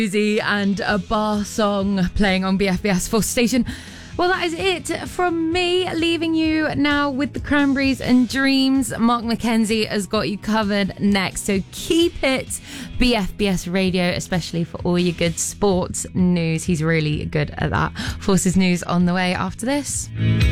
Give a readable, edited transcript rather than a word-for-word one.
Uzi and a bar song playing on BFBS Force Station. Well, that is it from me, leaving you now with the Cranberries and Dreams. Mark McKenzie has got you covered next, so keep it BFBS Radio, especially for all your good sports news. He's really good at that. Forces News on the way after this.